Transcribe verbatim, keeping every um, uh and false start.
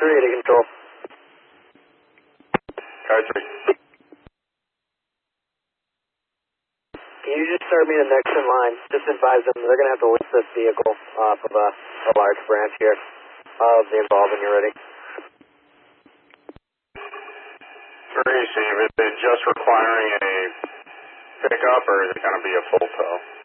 three to control. Car three. Can you just start me the next in line? Just advise them they're going to have to lift this vehicle off of a, a large branch here of the involved when you're ready. Three, Steve, is it just requiring a pickup or is it going to be a full tow?